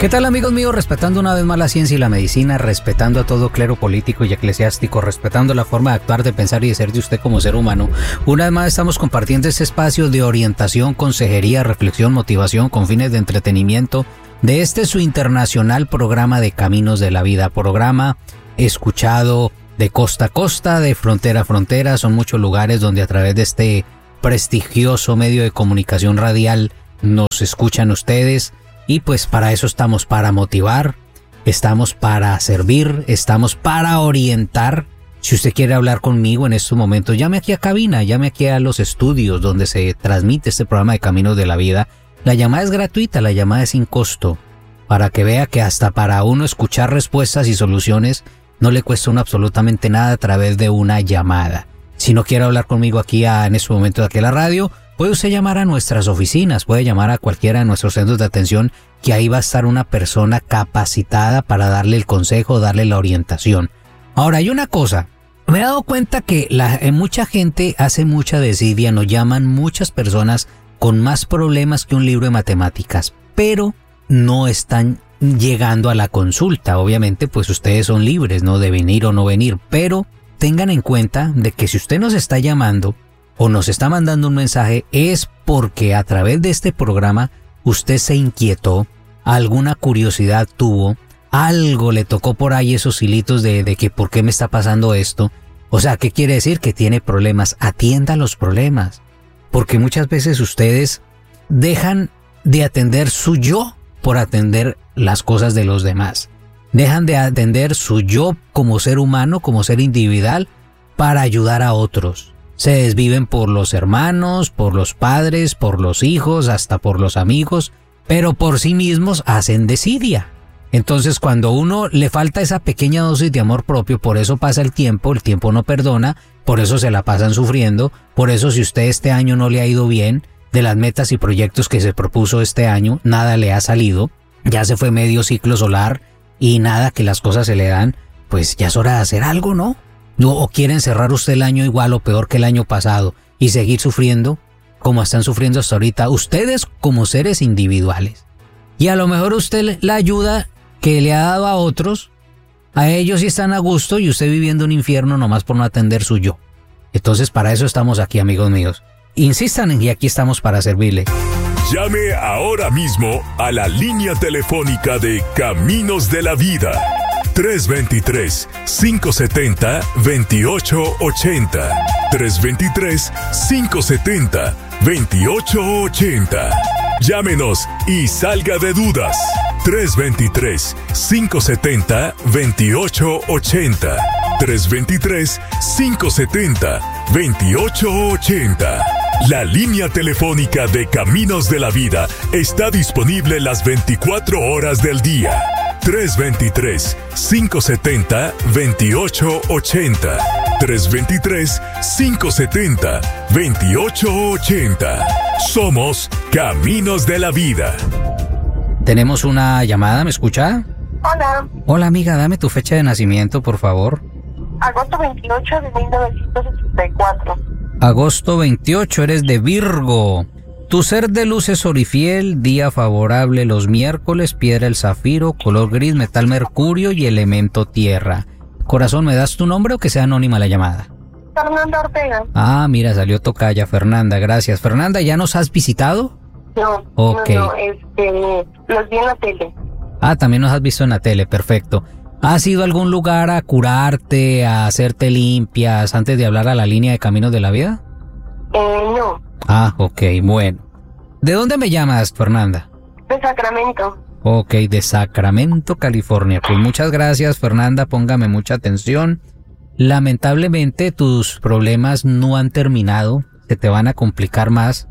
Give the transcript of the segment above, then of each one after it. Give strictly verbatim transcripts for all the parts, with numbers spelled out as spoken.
¿Qué tal, amigos míos? Respetando una vez más la ciencia y la medicina, respetando a todo clero político y eclesiástico, respetando la forma de actuar, de pensar y de ser de usted como ser humano. Una vez más estamos compartiendo este espacio de orientación, consejería, reflexión, motivación con fines de entretenimiento de este su internacional programa de Caminos de la Vida. Programa escuchado de costa a costa, de frontera a frontera. Son muchos lugares donde a través de este prestigioso medio de comunicación radial nos escuchan ustedes. Y pues para eso estamos, para motivar, estamos para servir, estamos para orientar. Si usted quiere hablar conmigo en estos momentos, llame aquí a cabina, llame aquí a los estudios donde se transmite este programa de Caminos de la Vida. La llamada es gratuita, la llamada es sin costo, para que vea que hasta para uno escuchar respuestas y soluciones no le cuesta uno absolutamente nada a través de una llamada. Si no quiere hablar conmigo aquí a, en este momento aquí a la radio, puede usted llamar a nuestras oficinas, puede llamar a cualquiera de nuestros centros de atención, que ahí va a estar una persona capacitada para darle el consejo, darle la orientación. Ahora, hay una cosa, me he dado cuenta que la, eh, mucha gente hace mucha desidia, nos llaman muchas personas con más problemas que un libro de matemáticas, pero no están llegando a la consulta. Obviamente, pues ustedes son libres, ¿no?, de venir o no venir, pero tengan en cuenta de que si usted nos está llamando o nos está mandando un mensaje, es porque a través de este programa usted se inquietó, alguna curiosidad tuvo, algo le tocó por ahí esos hilitos de, de que por qué me está pasando esto. O sea, ¿qué quiere decir? Que tiene problemas. Atienda los problemas, porque muchas veces ustedes dejan de atender su yo por atender las cosas de los demás. Dejan de atender su yo como ser humano, como ser individual, para ayudar a otros. Se desviven por los hermanos, por los padres, por los hijos, hasta por los amigos, pero por sí mismos hacen desidia. Entonces, cuando a uno le falta esa pequeña dosis de amor propio, por eso pasa el tiempo, el tiempo no perdona, por eso se la pasan sufriendo, por eso si usted este año no le ha ido bien, de las metas y proyectos que se propuso este año, nada le ha salido, ya se fue medio ciclo solar y nada que las cosas se le dan, pues ya es hora de hacer algo, ¿no? ¿O quieren cerrar usted el año igual o peor que el año pasado y seguir sufriendo como están sufriendo hasta ahorita ustedes como seres individuales? Y a lo mejor usted la ayuda que le ha dado a otros, a ellos sí están a gusto y usted viviendo un infierno nomás por no atender su yo. Entonces para eso estamos aquí, amigos míos. Insistan y aquí estamos para servirle. Llame ahora mismo a la línea telefónica de Caminos de la Vida. tres dos tres, cinco siete cero, dos ocho ocho cero. tres dos tres, cinco siete cero, dos ocho ocho cero. Llámenos y salga de dudas. tres dos tres, cinco siete cero, dos ocho ocho cero. tres dos tres, cinco siete cero, dos ocho ocho cero. La línea telefónica de Caminos de la Vida está disponible las veinticuatro horas del día. tres dos tres, cinco siete cero, dos ocho ocho cero. tres dos tres, cinco siete cero, dos ocho ocho cero. Somos Caminos de la Vida. Tenemos una llamada, ¿me escucha? Hola. Hola, amiga, dame tu fecha de nacimiento, por favor. Agosto veintiocho de mil novecientos sesenta y cuatro. Agosto veintiocho, eres de Virgo. Tu ser de luz es orifiel, día favorable los miércoles, piedra el zafiro, color gris, metal mercurio y elemento tierra. Corazón, ¿me das tu nombre o que sea anónima la llamada? Fernanda Ortega. Ah, mira, salió tocaya, Fernanda, gracias. Fernanda, ¿ya nos has visitado? No, Ok. no, no, este, los vi en la tele. Ah, también nos has visto en la tele, perfecto. ¿Has ido a algún lugar a curarte, a hacerte limpias antes de hablar a la línea de Caminos de la Vida? Eh, no. Ah, ok, bueno. ¿De dónde me llamas, Fernanda? De Sacramento. Ok, de Sacramento, California. Pues muchas gracias, Fernanda, póngame mucha atención. Lamentablemente tus problemas no han terminado, se te van a complicar más.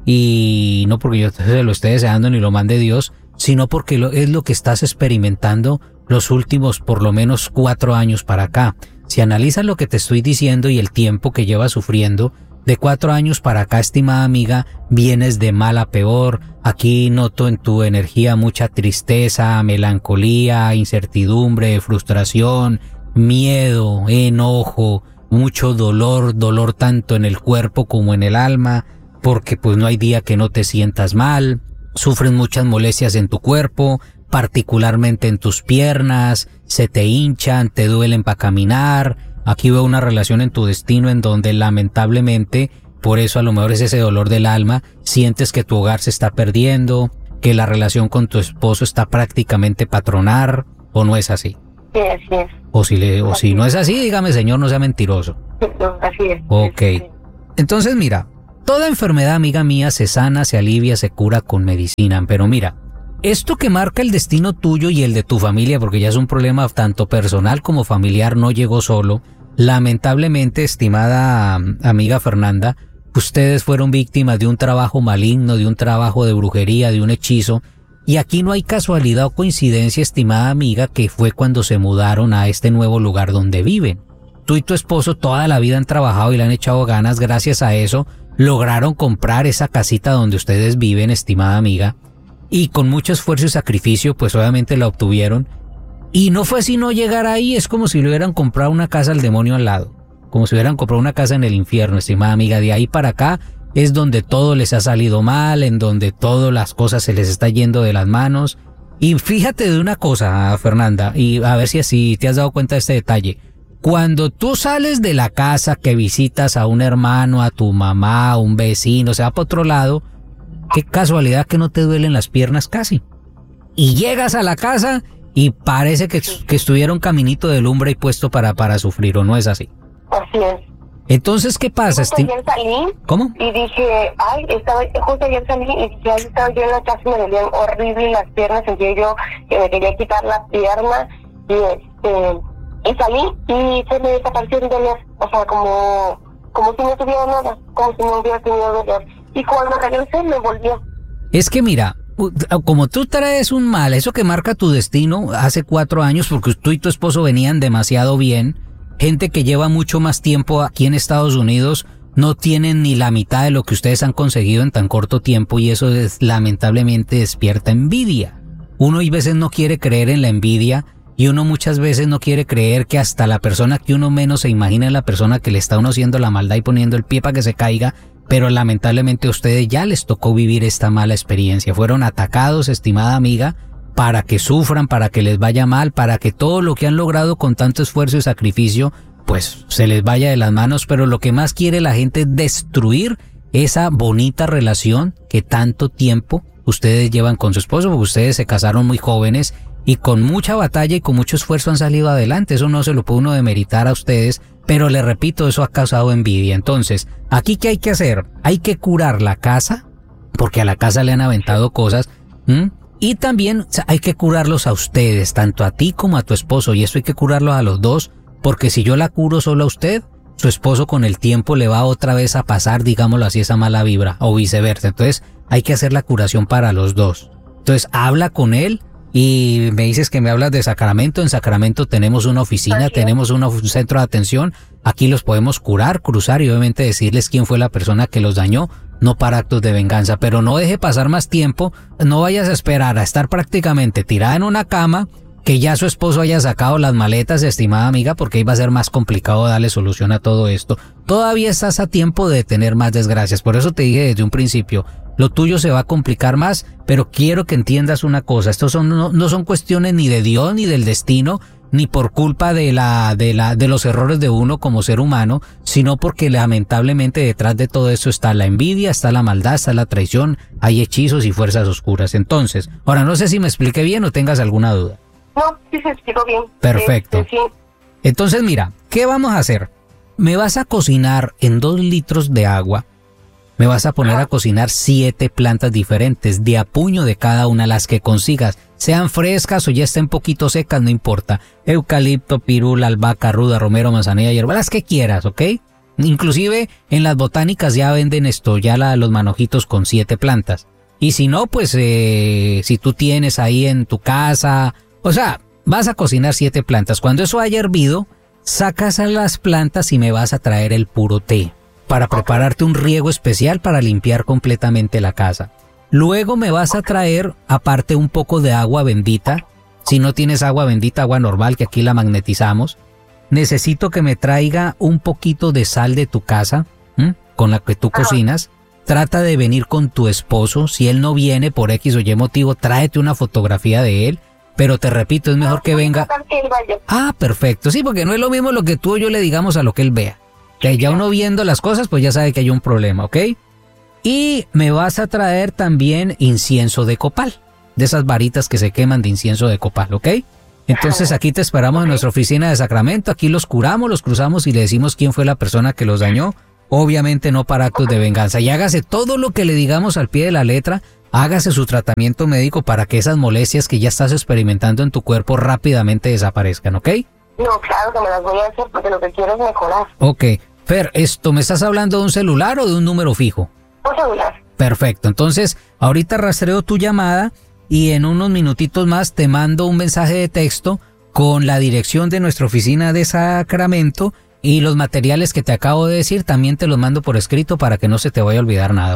Y no porque yo se lo esté deseando ni lo mande Dios, sino porque lo, es lo que estás experimentando los últimos por lo menos cuatro años para acá. Si analizas lo que te estoy diciendo y el tiempo que llevas sufriendo, de cuatro años para acá, estimada amiga, vienes de mal a peor. Aquí noto en tu energía mucha tristeza, melancolía, incertidumbre, frustración, miedo, enojo, mucho dolor, dolor tanto en el cuerpo como en el alma, porque pues no hay día que no te sientas mal. Sufres muchas molestias en tu cuerpo, particularmente en tus piernas, se te hinchan, te duelen para caminar. Aquí veo una relación en tu destino en donde lamentablemente, por eso a lo mejor es ese dolor del alma, sientes que tu hogar se está perdiendo, que la relación con tu esposo está prácticamente patronar, ¿o no es así? Sí, así es. O si, le, o si no es así, dígame, señor, no sea mentiroso. No, así es. Ok. Sí. Entonces, mira, toda enfermedad, amiga mía, se sana, se alivia, se cura con medicina. Pero mira, esto que marca el destino tuyo y el de tu familia, porque ya es un problema tanto personal como familiar, no llegó solo. Lamentablemente, estimada amiga Fernanda, ustedes fueron víctimas de un trabajo maligno, de un trabajo de brujería, de un hechizo. Y aquí no hay casualidad o coincidencia, estimada amiga, que fue cuando se mudaron a este nuevo lugar donde viven. Tú y tu esposo toda la vida han trabajado y le han echado ganas. Gracias a eso lograron comprar esa casita donde ustedes viven, estimada amiga. Y con mucho esfuerzo y sacrificio, pues obviamente la obtuvieron. Y no fue sino llegar ahí, es como si le hubieran comprado una casa al demonio al lado. Como si hubieran comprado una casa en el infierno, estimada amiga. De ahí para acá es donde todo les ha salido mal, en donde todas las cosas se les está yendo de las manos. Y fíjate de una cosa, Fernanda, y a ver si así te has dado cuenta de este detalle. Cuando tú sales de la casa, que visitas a un hermano, a tu mamá, a un vecino, o sea, para otro lado, qué casualidad que no te duelen las piernas casi. Y llegas a la casa y parece que, que estuviera un caminito de lumbre y puesto para, para sufrir, ¿o no es así? Así es. Entonces, ¿qué pasa? Justo ayer salí. ¿Cómo? Y dije, ay, estaba, justo ayer salí y dije, ay, estaba yo en la casa y me dolían horrible las piernas, sentía yo que me quería quitar la pierna y este, y salí y se me desapareció el dolor, o sea, como, como si no tuviera nada, como si no hubiera tenido dolor. Y cuando regresé me volvió. Es que mira, como tú traes un mal, eso que marca tu destino hace cuatro años, porque tú y tu esposo venían demasiado bien. Gente que lleva mucho más tiempo aquí en Estados Unidos no tienen ni la mitad de lo que ustedes han conseguido en tan corto tiempo y eso es, lamentablemente despierta envidia. Uno y veces no quiere creer en la envidia y uno muchas veces no quiere creer que hasta la persona que uno menos se imagina es la persona que le está uno haciendo la maldad y poniendo el pie para que se caiga, pero lamentablemente a ustedes ya les tocó vivir esta mala experiencia. Fueron atacados, estimada amiga, para que sufran, para que les vaya mal, para que todo lo que han logrado con tanto esfuerzo y sacrificio, pues se les vaya de las manos, pero lo que más quiere la gente es destruir esa bonita relación que tanto tiempo ustedes llevan con su esposo, porque ustedes se casaron muy jóvenes y con mucha batalla y con mucho esfuerzo han salido adelante. Eso no se lo puede uno demeritar a ustedes, pero le repito, eso ha causado envidia. Entonces, ¿aquí qué hay que hacer? Hay que curar la casa, porque a la casa le han aventado cosas, ¿m? Y también hay que curarlos a ustedes, tanto a ti como a tu esposo, y eso hay que curarlos a los dos, porque si yo la curo solo a usted, su esposo con el tiempo le va otra vez a pasar, digámoslo así, esa mala vibra, o viceversa. Entonces hay que hacer la curación para los dos. Entonces habla con él y me dices que me hablas de Sacramento. En Sacramento tenemos una oficina, tenemos una, un centro de atención, aquí los podemos curar, cruzar y obviamente decirles quién fue la persona que los dañó, no para actos de venganza, pero no deje pasar más tiempo, no vayas a esperar a estar prácticamente tirada en una cama, que ya su esposo haya sacado las maletas, estimada amiga, porque ahí va a ser más complicado darle solución a todo esto. Todavía estás a tiempo de tener más desgracias, por eso te dije desde un principio, lo tuyo se va a complicar más, pero quiero que entiendas una cosa, estos son, no, no son cuestiones ni de Dios ni del destino, ni por culpa de la, de la, de los errores de uno como ser humano, sino porque lamentablemente detrás de todo esto está la envidia, está la maldad, está la traición, hay hechizos y fuerzas oscuras. Entonces, ahora no sé si me expliqué bien o tengas alguna duda. No, sí se explicó bien. Perfecto. Este, sí. Entonces mira, ¿qué vamos a hacer? Me vas a cocinar en dos litros de agua, me vas a poner a cocinar siete plantas diferentes, de a puño de cada una, las que consigas, sean frescas o ya estén poquito secas, no importa. Eucalipto, pirula, albahaca, ruda, romero, manzanilla, hierba, las que quieras, ¿ok? Inclusive en las botánicas ya venden esto, ya la, los manojitos con siete plantas. Y si no, pues eh, si tú tienes ahí en tu casa, o sea, vas a cocinar siete plantas. Cuando eso haya hervido, sacas a las plantas y me vas a traer el puro té para prepararte un riego especial para limpiar completamente la casa. Luego me vas a traer aparte un poco de agua bendita. Si no tienes agua bendita, agua normal, que aquí la magnetizamos. Necesito que me traiga un poquito de sal de tu casa, ¿m? Con la que tú cocinas. trata de venir con tu esposo. Si él no viene por X o Y motivo, tráete una fotografía de él. Pero te repito, es mejor No, que no venga. importa que él vaya. Ah, perfecto. Sí, porque no es lo mismo lo que tú o yo le digamos a lo que él vea. Que ya uno viendo las cosas, pues ya sabe que hay un problema, ¿ok? Y me vas a traer también incienso de copal. De esas varitas que se queman de incienso de copal, ¿ok? Entonces aquí te esperamos en nuestra oficina de Sacramento. Aquí los curamos, los cruzamos y le decimos quién fue la persona que los dañó. Obviamente no para actos de venganza. Y hágase todo lo que le digamos al pie de la letra. Hágase su tratamiento médico para que esas molestias que ya estás experimentando en tu cuerpo rápidamente desaparezcan, ¿ok? No, claro que me las voy a hacer porque lo que quiero es mejorar. Ok. Fer, esto, ¿me estás hablando de un celular o de un número fijo? Un celular. Perfecto. Entonces, ahorita rastreo tu llamada y en unos minutitos más te mando un mensaje de texto con la dirección de nuestra oficina de Sacramento y los materiales que te acabo de decir. También te los mando por escrito para que no se te vaya a olvidar nada.